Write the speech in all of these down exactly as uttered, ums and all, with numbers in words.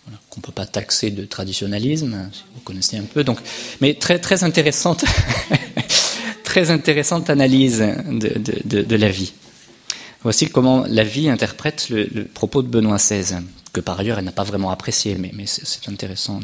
voilà, qu'on ne peut pas taxer de traditionnalisme, si vous connaissez un peu. Donc, mais très, très intéressante, très intéressante analyse de, de, de, de la vie. Voici comment la vie interprète le, le propos de Benoît seize, que par ailleurs elle n'a pas vraiment apprécié, mais, mais c'est, c'est intéressant.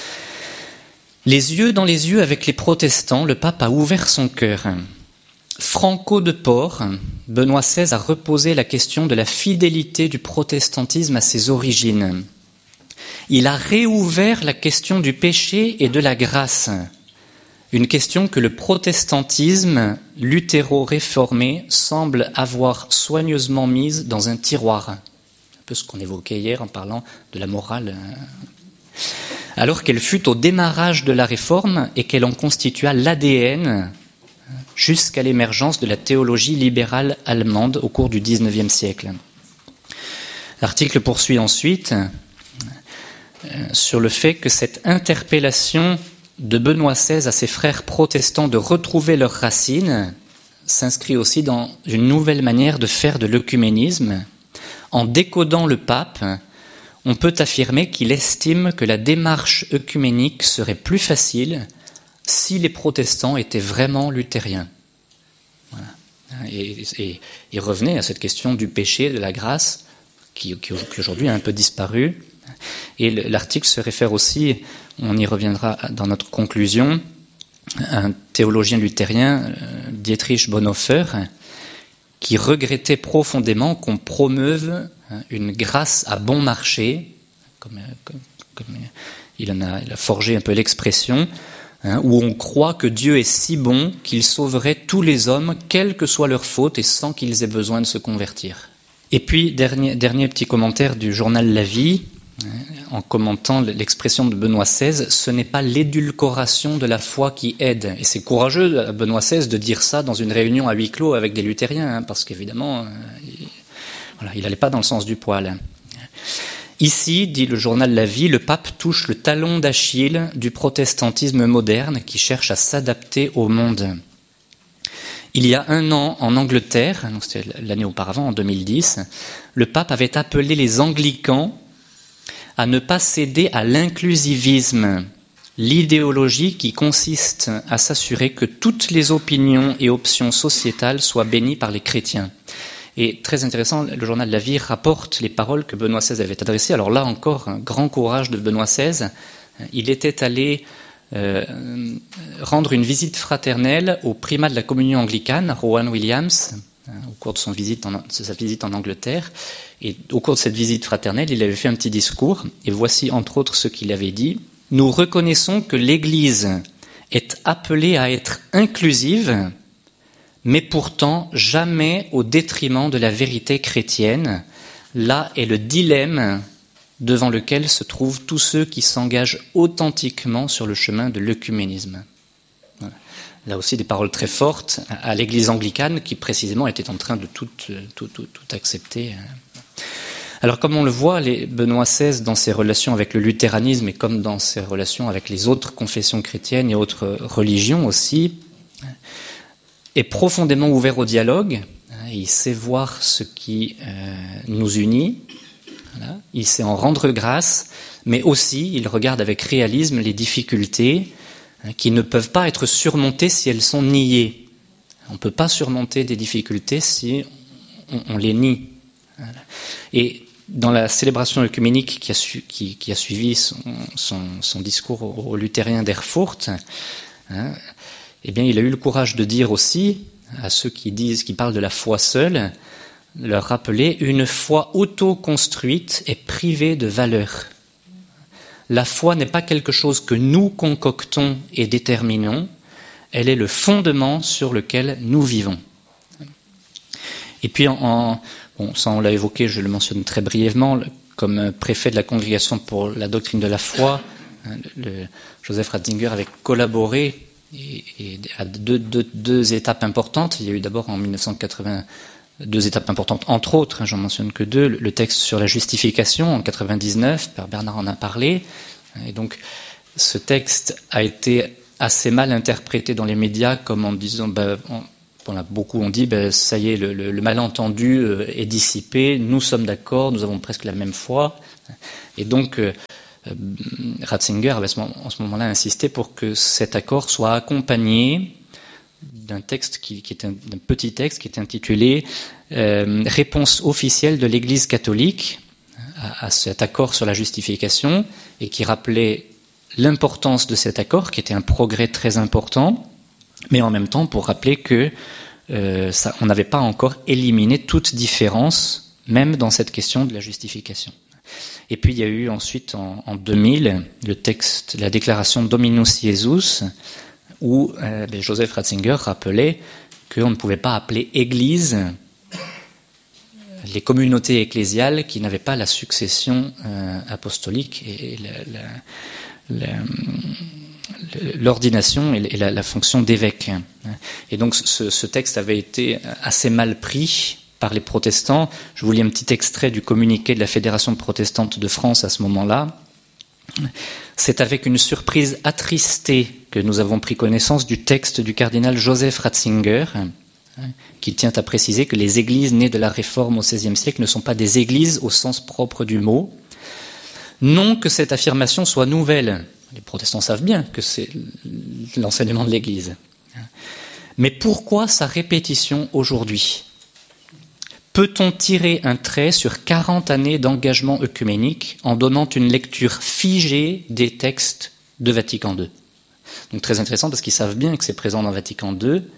Les yeux dans les yeux avec les protestants, le pape a ouvert son cœur. Franco de Port, Benoît seize a reposé la question de la fidélité du protestantisme à ses origines. Il a réouvert la question du péché et de la grâce, une question que le protestantisme luthéro-réformé semble avoir soigneusement mise dans un tiroir. Un peu ce qu'on évoquait hier en parlant de la morale. Alors qu'elle fut au démarrage de la réforme et qu'elle en constitua l'A D N jusqu'à l'émergence de la théologie libérale allemande au cours du dix-neuvième siècle. L'article poursuit ensuite euh, sur le fait que cette interpellation de Benoît seize à ses frères protestants de retrouver leurs racines s'inscrit aussi dans une nouvelle manière de faire de l'œcuménisme. En décodant le pape, on peut affirmer qu'il estime que la démarche œcuménique serait plus facile si les protestants étaient vraiment luthériens. Voilà. Et, et, et revenez à cette question du péché, de la grâce, qui, qui, qui aujourd'hui a un peu disparu. Et l'article se réfère aussi, on y reviendra dans notre conclusion, à un théologien luthérien, Dietrich Bonhoeffer, qui regrettait profondément qu'on promeuve une grâce à bon marché, comme, comme, comme il en a, il a forgé un peu l'expression, hein, où on croit que Dieu est si bon qu'il sauverait tous les hommes, quelle que soit leur faute, et sans qu'ils aient besoin de se convertir. Et puis, dernier, dernier petit commentaire du journal La Vie, hein, en commentant l'expression de Benoît seize, ce n'est pas l'édulcoration de la foi qui aide. Et c'est courageux à Benoît seize de dire ça dans une réunion à huis clos avec des luthériens, hein, parce qu'évidemment, euh, il, voilà, il n'allait pas dans le sens du poil. Ici, dit le journal La Vie, le pape touche le talon d'Achille du protestantisme moderne qui cherche à s'adapter au monde. Il y a un an, en Angleterre, donc c'était l'année auparavant, en deux mille dix, le pape avait appelé les anglicans à ne pas céder à l'inclusivisme, l'idéologie qui consiste à s'assurer que toutes les opinions et options sociétales soient bénies par les chrétiens. Et très intéressant, le journal La Vie rapporte les paroles que Benoît seize avait adressées. Alors là encore, un grand courage de Benoît seize. Il était allé euh, rendre une visite fraternelle au primat de la communion anglicane, Rowan Williams, au cours de, son visite en, de sa visite en Angleterre. Et au cours de cette visite fraternelle, il avait fait un petit discours. Et voici entre autres ce qu'il avait dit. « Nous reconnaissons que l'Église est appelée à être inclusive, mais pourtant jamais au détriment de la vérité chrétienne. Là est le dilemme devant lequel se trouvent tous ceux qui s'engagent authentiquement sur le chemin de l'œcuménisme. » Voilà. Là aussi des paroles très fortes à l'Église anglicane qui précisément était en train de tout, tout, tout, tout accepter. Alors comme on le voit, les Benoît seize dans ses relations avec le luthéranisme et comme dans ses relations avec les autres confessions chrétiennes et autres religions aussi, est profondément ouvert au dialogue. Il sait voir ce qui euh, nous unit. Voilà. Il sait en rendre grâce, mais aussi il regarde avec réalisme les difficultés hein, qui ne peuvent pas être surmontées si elles sont niées. On ne peut pas surmonter des difficultés si on, on les nie. Voilà. Et dans la célébration œcuménique qui a, su, qui, qui a suivi son, son, son discours aux, aux luthériens d'Erfurt, hein, eh bien, il a eu le courage de dire aussi à ceux qui disent, qui parlent de la foi seule, leur rappeler une foi auto-construite et privée de valeur. La foi n'est pas quelque chose que nous concoctons et déterminons, elle est le fondement sur lequel nous vivons. Et puis, en, en, bon, ça on l'a évoqué, je le mentionne très brièvement, comme préfet de la Congrégation pour la doctrine de la foi, le, Joseph Ratzinger avait collaboré Et, et à deux, deux, deux étapes importantes. Il y a eu d'abord en mille neuf cent quatre-vingts deux étapes importantes, entre autres, hein, j'en mentionne que deux, le texte sur la justification en quatre-vingt-dix-neuf, Père Bernard en a parlé, et donc ce texte a été assez mal interprété dans les médias comme en disant, ben, on, on a beaucoup on dit, ben, ça y est, le, le, le malentendu euh, est dissipé, nous sommes d'accord, nous avons presque la même foi, et donc euh, euh, Ratzinger avait en ce moment-là insisté pour que cet accord soit accompagné d'un texte qui, qui est un, d'un petit texte qui est intitulé euh, Réponse officielle de l'Église catholique à, à cet accord sur la justification, et qui rappelait l'importance de cet accord, qui était un progrès très important, mais en même temps pour rappeler que euh, ça, on n'avait pas encore éliminé toute différence, même dans cette question de la justification. Et puis il y a eu ensuite en, en deux mille le texte, la déclaration Dominus Jesus, où euh, Joseph Ratzinger rappelait qu'on ne pouvait pas appeler Église les communautés ecclésiales qui n'avaient pas la succession euh, apostolique et la, la, la, l'ordination et la, la fonction d'évêque. Et donc ce, ce texte avait été assez mal pris par les protestants. Je vous lis un petit extrait du communiqué de la Fédération protestante de France à ce moment-là. C'est avec une surprise attristée que nous avons pris connaissance du texte du cardinal Joseph Ratzinger, qui tient à préciser que les églises nées de la Réforme au seizième siècle ne sont pas des églises au sens propre du mot. Non que cette affirmation soit nouvelle. Les protestants savent bien que c'est l'enseignement de l'Église. Mais pourquoi sa répétition aujourd'hui ? Peut-on tirer un trait sur quarante années d'engagement œcuménique en donnant une lecture figée des textes de Vatican deux ? Donc très intéressant parce qu'ils savent bien que c'est présent dans Vatican deux,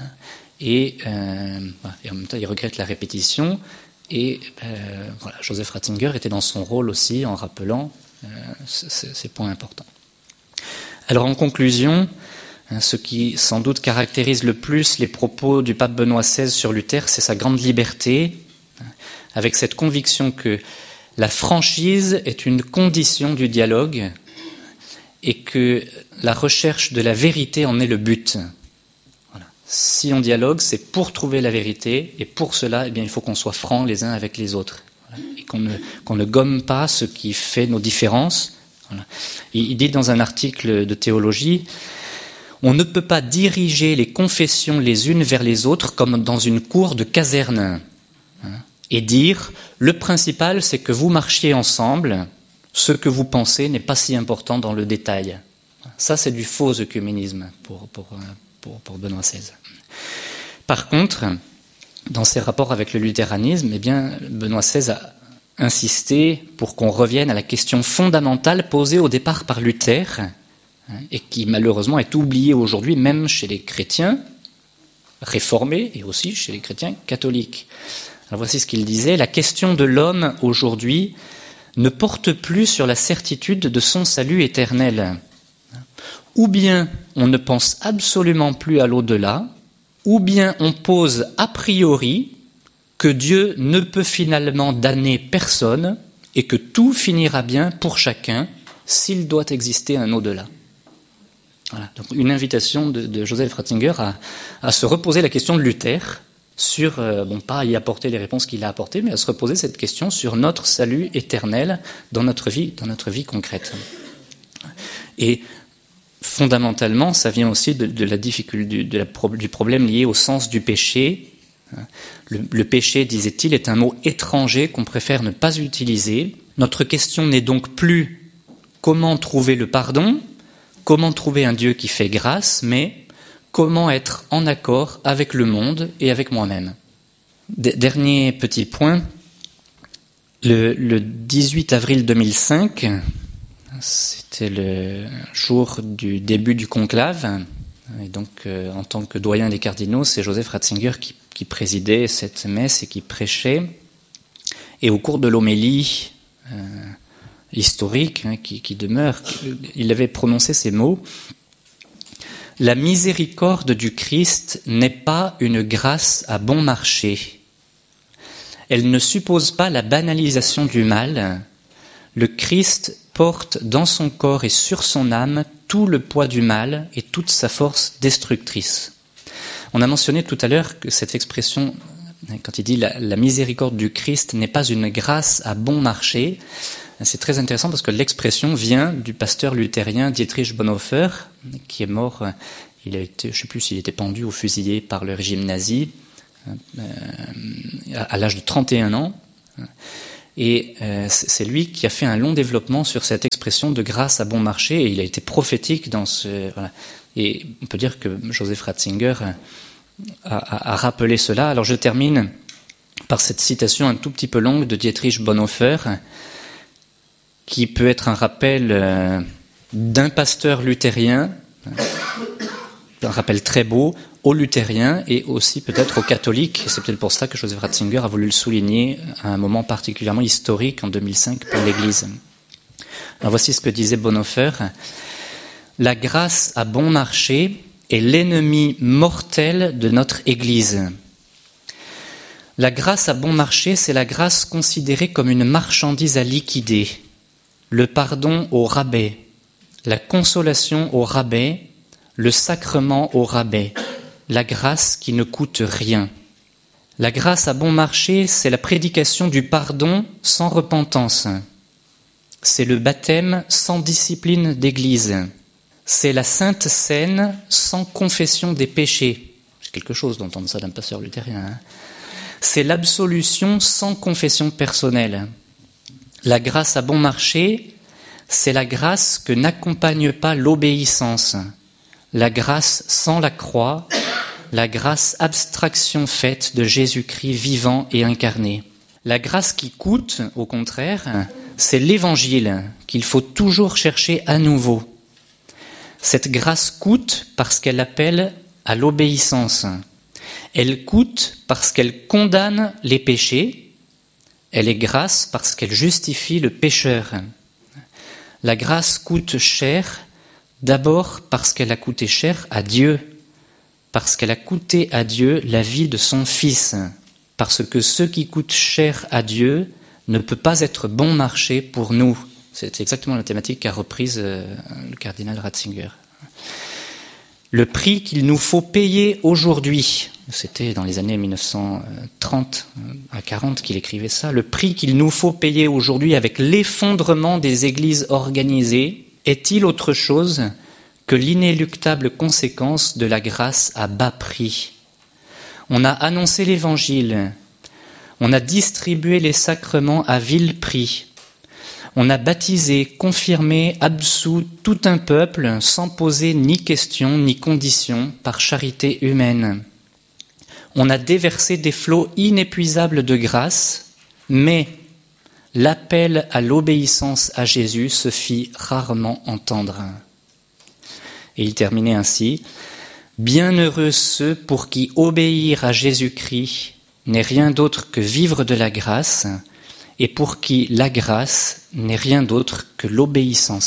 et, euh, et en même temps ils regrettent la répétition, et euh, voilà, Joseph Ratzinger était dans son rôle aussi en rappelant euh, ces, ces points importants. Alors en conclusion, ce qui sans doute caractérise le plus les propos du pape Benoît seize sur Luther, c'est sa grande liberté, avec cette conviction que la franchise est une condition du dialogue et que la recherche de la vérité en est le but. Voilà. Si on dialogue, c'est pour trouver la vérité, et pour cela, eh bien, il faut qu'on soit francs les uns avec les autres, voilà, et qu'on ne, qu'on ne gomme pas ce qui fait nos différences. Voilà. Il dit dans un article de théologie: on ne peut pas diriger les confessions les unes vers les autres comme dans une cour de caserne, hein, et dire « le principal, c'est que vous marchiez ensemble, ce que vous pensez n'est pas si important dans le détail ». Ça, c'est du faux œcuménisme pour, pour, pour, pour Benoît seize. Par contre, dans ses rapports avec le luthéranisme, eh bien, Benoît seize a insisté pour qu'on revienne à la question fondamentale posée au départ par Luther, et qui malheureusement est oublié aujourd'hui même chez les chrétiens réformés et aussi chez les chrétiens catholiques. Alors voici ce qu'il disait: la question de l'homme aujourd'hui ne porte plus sur la certitude de son salut éternel. Ou bien on ne pense absolument plus à l'au-delà, ou bien on pose a priori que Dieu ne peut finalement damner personne et que tout finira bien pour chacun s'il doit exister un au-delà. Voilà, donc une invitation de, de Joseph Ratzinger à, à se reposer la question de Luther sur, euh, bon, pas à y apporter les réponses qu'il a apportées, mais à se reposer cette question sur notre salut éternel dans notre vie, dans notre vie concrète. Et fondamentalement, ça vient aussi de, de la difficulté, du, de la, du problème lié au sens du péché. Le, le péché, disait-il, est un mot étranger qu'on préfère ne pas utiliser. Notre question n'est donc plus comment trouver le pardon, comment trouver un Dieu qui fait grâce, mais comment être en accord avec le monde et avec moi-même. D- dernier petit point, le, le dix-huit avril deux mille cinq, c'était le jour du début du conclave, et donc euh, en tant que doyen des cardinaux, c'est Joseph Ratzinger qui, qui présidait cette messe et qui prêchait. Et au cours de l'homélie euh, historique, hein, qui, qui demeure, il avait prononcé ces mots: la miséricorde du Christ n'est pas une grâce à bon marché. Elle ne suppose pas la banalisation du mal. Le Christ porte dans son corps et sur son âme tout le poids du mal et toute sa force destructrice. On a mentionné tout à l'heure que cette expression, quand il dit la, la miséricorde du Christ n'est pas une grâce à bon marché, c'est très intéressant parce que l'expression vient du pasteur luthérien Dietrich Bonhoeffer, qui est mort, il a été, je ne sais plus s'il était pendu ou fusillé par le régime nazi, euh, à l'âge de trente et un ans. Et euh, c'est lui qui a fait un long développement sur cette expression de grâce à bon marché, et il a été prophétique dans ce... Voilà. Et on peut dire que Joseph Ratzinger a, a, a rappelé cela. Alors je termine par cette citation un tout petit peu longue de Dietrich Bonhoeffer, qui peut être un rappel euh, d'un pasteur luthérien, un rappel très beau, aux luthériens et aussi peut-être aux catholiques. C'est peut-être pour ça que Joseph Ratzinger a voulu le souligner à un moment particulièrement historique en deux mille cinq pour l'Église. Alors voici ce que disait Bonhoeffer. La grâce à bon marché est l'ennemi mortel de notre Église. La grâce à bon marché, c'est la grâce considérée comme une marchandise à liquider, le pardon au rabais, la consolation au rabais, le sacrement au rabais, la grâce qui ne coûte rien. La grâce à bon marché, c'est la prédication du pardon sans repentance. C'est le baptême sans discipline d'église. C'est la Sainte Seine sans confession des péchés. C'est quelque chose d'entendre ça d'un pasteur luthérien. Hein. C'est l'absolution sans confession personnelle. La grâce à bon marché, c'est la grâce que n'accompagne pas l'obéissance. La grâce sans la croix, la grâce abstraction faite de Jésus-Christ vivant et incarné. La grâce qui coûte, au contraire, c'est l'Évangile qu'il faut toujours chercher à nouveau. Cette grâce coûte parce qu'elle appelle à l'obéissance. Elle coûte parce qu'elle condamne les péchés. Elle est grâce parce qu'elle justifie le pécheur. La grâce coûte cher, d'abord parce qu'elle a coûté cher à Dieu, parce qu'elle a coûté à Dieu la vie de son Fils, parce que ce qui coûte cher à Dieu ne peut pas être bon marché pour nous. C'est exactement la thématique qu'a reprise le cardinal Ratzinger. Le prix qu'il nous faut payer aujourd'hui, c'était dans les années mille neuf cent trente à quarante qu'il écrivait ça, le prix qu'il nous faut payer aujourd'hui avec l'effondrement des églises organisées est-il autre chose que l'inéluctable conséquence de la grâce à bas prix? On a annoncé l'Évangile, on a distribué les sacrements à vil prix, on a baptisé, confirmé, absous tout un peuple sans poser ni question ni condition par charité humaine. On a déversé des flots inépuisables de grâce, mais l'appel à l'obéissance à Jésus se fit rarement entendre. Et il terminait ainsi, « Bienheureux ceux pour qui obéir à Jésus-Christ n'est rien d'autre que vivre de la grâce, et pour qui la grâce n'est rien d'autre que l'obéissance. »